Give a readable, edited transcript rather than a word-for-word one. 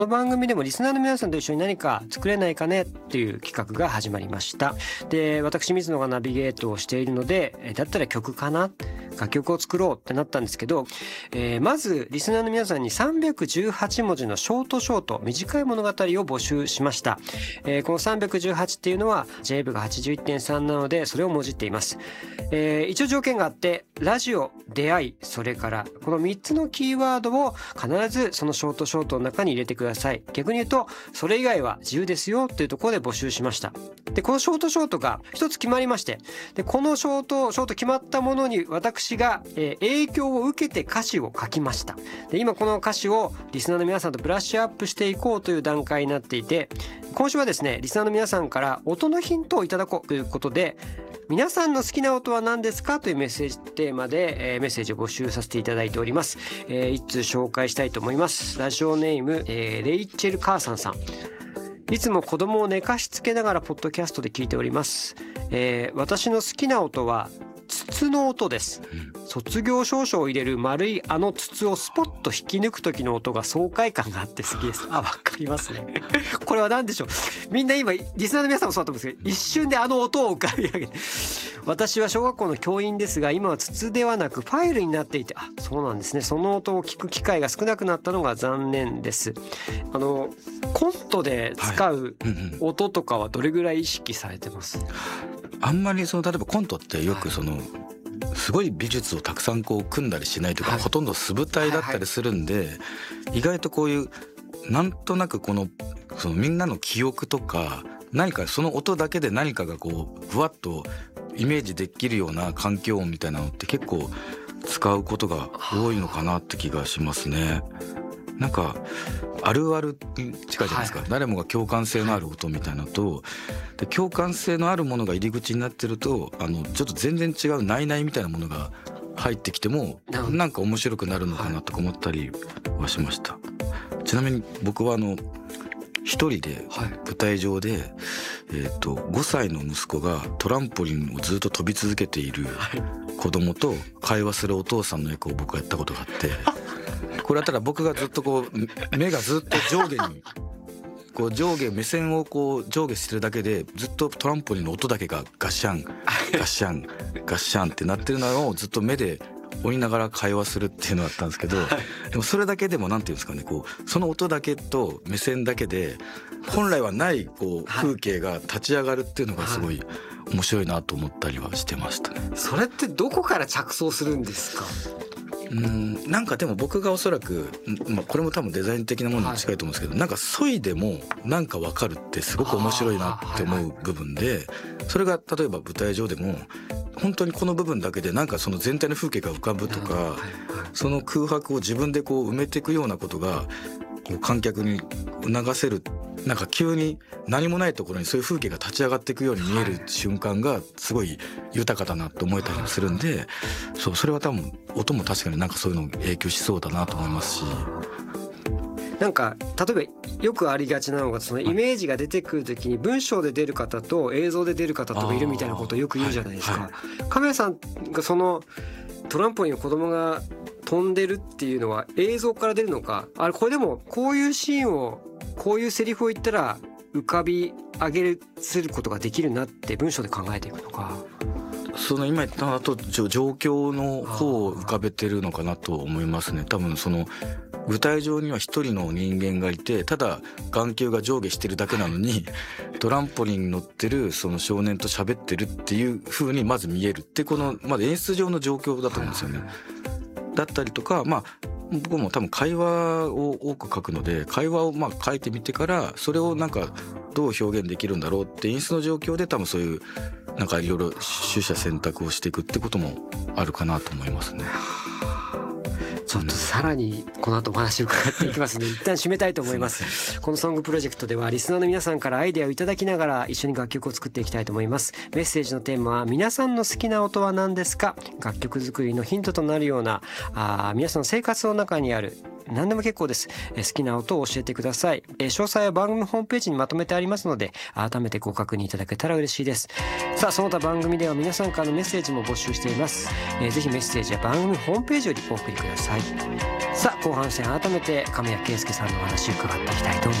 この番組でもリスナーの皆さんと一緒に何か作れないかねっていう企画が始まりました。で、私水野がナビゲートをしているので、だったら曲かな、楽曲を作ろうってなったんですけど、まずリスナーの皆さんに318文字のショート短い物語を募集しました。この318っていうのは JF が 81.3 なのでそれをもじっています。一応条件があって、ラジオ、出会い、それからこの3つのキーワードを必ずそのショートの中に入れてください。逆に言うとそれ以外は自由ですよというところで募集しました。で、このショートが一つ決まりまして、でこのショート決まったものに私が、影響を受けて歌詞を書きました。で、今この歌詞をリスナーの皆さんとブラッシュアップしていこうという段階になっていて、今週はですねリスナーの皆さんから音のヒントをいただこうということで、皆さんの好きな音は何ですかというメッセージテーマで、メッセージを募集させていただいております。一通紹介したいと思います。ラジオネーム、レイチェル・カーサンさん。いつも子供を寝かしつけながらポッドキャストで聞いております。私の好きな音は筒の音です。卒業証書を入れる丸いあの筒をスポッと引き抜く時の音が爽快感があって好きです。わかりますね。これは何でしょう。みんな今リスナーの皆さんもそうだと思うんですけど、一瞬であの音を浮かび上げて、私は小学校の教員ですが、今は筒ではなくファイルになっていて、そうなんですね。その音を聞く機会が少なくなったのが残念です。コントで使う音とかはどれぐらい意識されてます？ あんまり例えばコントってよくすごい美術をたくさん組んだりしないというか、ほとんど素舞台だったりするんで、意外とこういうなんとなくそのみんなの記憶とか、何かその音だけで何かがふわっとイメージできるような環境音みたいなのって結構使うことが多いのかなって気がしますね。なんかあるあるに近いじゃないですか、誰もが共感性のある音みたいなのと、で共感性のあるものが入り口になってるとちょっと全然違うないないみたいなものが入ってきてもなんか面白くなるのかなとか思ったりはしました。ちなみに僕は一人で舞台上で、5歳の息子がトランポリンをずっと飛び続けている子供と会話するお父さんの役を僕はやったことがあって、これはただ僕がずっと目がずっと上下に目線を上下してるだけで、ずっとトランポリンの音だけがガッシャンガッシャンガッシャンってなってるのをずっと目で追いながら会話するっていうのだったんですけど、でもそれだけでもなんていうんですかね、その音だけと目線だけで本来はない風景が立ち上がるっていうのがすごい面白いなと思ったりはしてましたね。 それってどこから着想するんですか？ なんかでも僕がおそらく、これも多分デザイン的なものに近いと思うんですけど、なんか削いでもなんか分かるってすごく面白いなって思う部分で、それが例えば舞台上でも本当にこの部分だけでなんかその全体の風景が浮かぶとか、その空白を自分で埋めていくようなことが観客に促せる、なんか急に何もないところにそういう風景が立ち上がっていくように見える瞬間がすごい豊かだなと思えたりもするんで、それは多分音も確かになんかそういうの影響しそうだなと思いますし、 なんか例えばよくありがちなのが、そのイメージが出てくる時に文章で出る方と映像で出る方とかいるみたいなことをよく言うじゃないですか。亀谷さんがそのトランポリンの子供が飛んでるっていうのは映像から出るのか、これでもこういうシーンをこういうセリフを言ったら浮かび上げすることができるなって文章で考えていくのか、 今言ったのだと状況の方を浮かべてるのかなと思いますね。多分舞台上には一人の人間がいて、ただ眼球が上下してるだけなのにトランポリンに乗ってるその少年と喋ってるっていう風にまず見えるって、まず演出上の状況だと思うんですよね。だったりとか、僕も多分会話を多く書くので、会話を書いてみてからそれをなんかどう表現できるんだろうって演出の状況で多分そういうなんかいろいろ取捨選択をしていくってこともあるかなと思いますね。 ちょっとさらにこの後お話を伺っていきますので一旦締めたいと思います。このソングプロジェクトではリスナーの皆さんからアイデアをいただきながら一緒に楽曲を作っていきたいと思います。メッセージのテーマは皆さんの好きな音は何ですか。楽曲作りのヒントとなるような皆さんの生活の中にある何でも結構です。好きな音を教えてください。詳細は番組ホームページにまとめてありますので改めてご確認いただけたら嬉しいです。さあ、その他番組では皆さんからのメッセージも募集しています。ぜひメッセージは番組ホームページよりお送りください。 さあ後半戦改めて神谷圭介さんのお話伺っていきたいと思います。